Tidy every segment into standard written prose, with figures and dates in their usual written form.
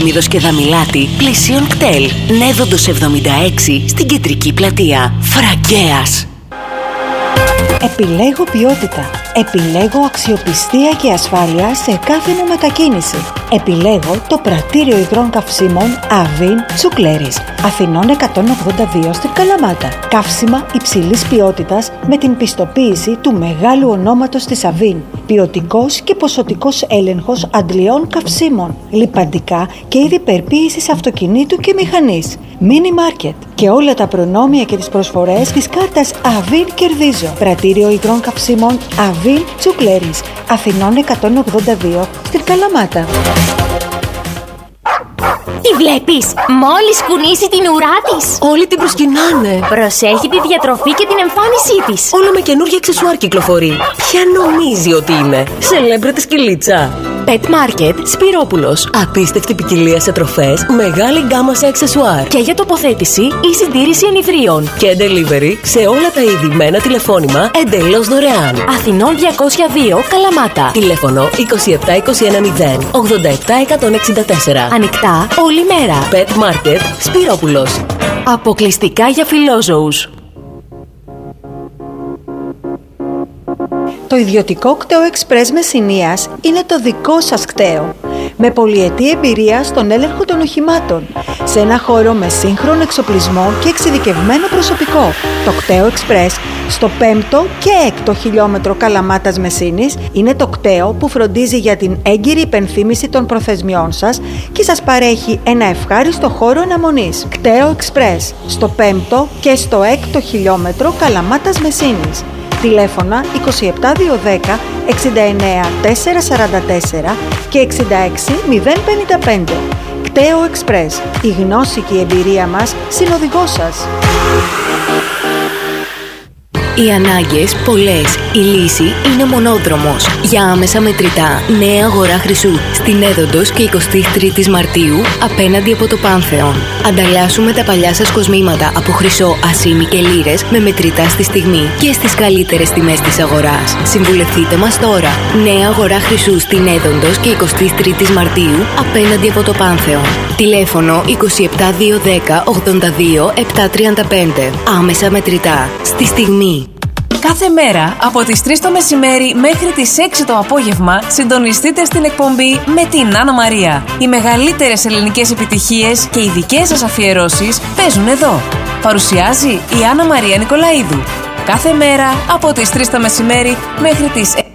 Артέμιδος και Δαμιλάτη, πλησίον κτέλ, Νέδοντος 76, στην Κεντρική Πλατεία. Φραγκέας. Επιλέγω ποιότητα. Επιλέγω αξιοπιστία και ασφάλεια σε κάθε μου μετακίνηση. Επιλέγω το πρατήριο υγρών καυσίμων Avin Τσουκλέρης, Αθηνών 182 στην Καλαμάτα. Καύσιμα υψηλής ποιότητας με την πιστοποίηση του μεγάλου ονόματος της Avin. Ποιοτικός και ποσοτικός έλεγχος αντλειών καυσίμων. Λιπαντικά και είδη περποίησης αυτοκινήτου και μηχανής. Mini Market. Και όλα τα προνόμια και τις προσφορές της κάρτας Avin κερδίζω. Πρατήριο υγρών καυσίμων Avin Τσουκλέρης, Αθηνών 182 στην Καλαμάτα. Τη βλέπεις? Μόλις κουνήσει την ουρά της, όλοι την προσκυνάνε. Προσέχει τη διατροφή και την εμφάνισή της. Όλο με καινούργια αξεσουάρ κυκλοφορεί. Ποια νομίζει ότι είναι? Σελέμπριτη σκυλίτσα. Pet Market Σπυρόπουλος. Απίστευτη ποικιλία σε τροφές, μεγάλη γκάμα σε αξεσουάρ. Και για τοποθέτηση ή συντήρηση ενιδρίων. Και delivery σε όλα τα είδη με ένα τηλεφώνημα εντελώς δωρεάν. Αθηνών 202 Καλαμάτα. Τηλέφωνο 27210 87164. Ανοιχτά όλη μέρα. Pet Market Σπυρόπουλος. Αποκλειστικά για φιλόζωους. Το ιδιωτικό κτέο Express Μεσσηνίας είναι το δικό σας κτέο. Με πολυετή εμπειρία στον έλεγχο των οχημάτων. Σε ένα χώρο με σύγχρονο εξοπλισμό και εξειδικευμένο προσωπικό. Το κτέο Express στο 5ο και 6ο χιλιόμετρο Καλαμάτας Μεσσήνης είναι το κτέο που φροντίζει για την έγκυρη υπενθύμηση των προθεσμιών σας και σας παρέχει ένα ευχάριστο χώρο αναμονής. Κτέο Express στο 5ο και στο 6ο χιλιόμετρο Καλαμάτας Μεσσήνης. Τηλέφωνα 27210 69 444 και 66 055. Κτέο Express. Η γνώση και η εμπειρία μας συνοδηγός σας. Οι ανάγκες πολλές. Η λύση είναι μονόδρομος. Για άμεσα μετρητά, νέα αγορά Χρυσού. Στην Έδοντος και 23 Μαρτίου, απέναντι από το Πάνθεον. Ανταλλάσσουμε τα παλιά σας κοσμήματα από χρυσό, ασήμι και λίρες με μετρητά στη στιγμή και στις καλύτερες τιμές της αγοράς. Συμβουλευτείτε μας τώρα. Νέα αγορά Χρυσού στην Έδοντος και 23 Μαρτίου, απέναντι από το Πάνθεον. Τηλέφωνο 27210 82 735. Άμεσα μετρητά. Στη στιγμή. Κάθε μέρα από τις 3 το μεσημέρι μέχρι τις 6 το απόγευμα συντονιστείτε στην εκπομπή με την Άννα Μαρία. Οι μεγαλύτερες ελληνικές επιτυχίες και οι δικές σας αφιερώσεις παίζουν εδώ. Παρουσιάζει η Άννα Μαρία Νικολαίδου. Κάθε μέρα από τις 3 το μεσημέρι μέχρι τις 6.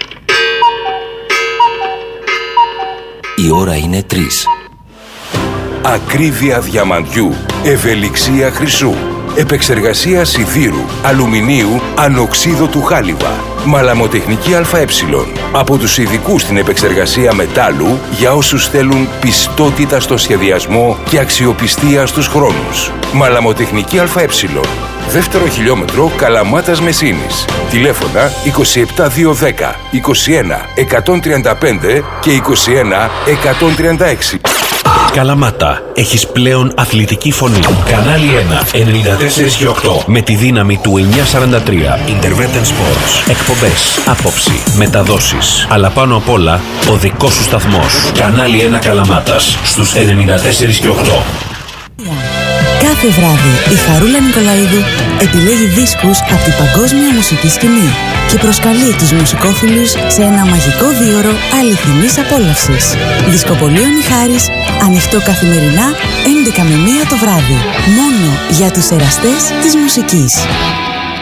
Η ώρα είναι 3. Ακρίβεια διαμαντιού, ευελιξία χρυσού, επεξεργασία σιδήρου, αλουμινίου, ανοξίδωτου χάλιβα, μαλαμοτεχνική ΑΕ. Από τους ειδικούς στην επεξεργασία μετάλλου για όσους θέλουν πιστότητα στο σχεδιασμό και αξιοπιστία στους χρόνους. Μαλαμοτεχνική ΑΕ. Δεύτερο χιλιόμετρο Καλαμάτας Μεσσήνης. Τηλέφωνα 27210 21 135 και 21 136. Καλαμάτα, έχεις πλέον αθλητική φωνή. Κανάλι 1, 94 και 8. Με τη δύναμη του 943. Intervention Sports. Εκπομπές, άποψη, μεταδόσεις. Αλλά πάνω απ' όλα, ο δικός σου σταθμός. Κανάλι 1 Καλαμάτας, στους 94 και 8. Κάθε βράδυ η Χαρούλα Νικολαίδου επιλέγει δίσκους από την παγκόσμια μουσική σκηνή και προσκαλεί τους μουσικόφιλους σε ένα μαγικό δίωρο αληθινής απόλαυσης. Δισκοπωλείο Νιχάρης, ανοιχτό καθημερινά 11 με 1 το βράδυ. Μόνο για τους εραστές της μουσικής.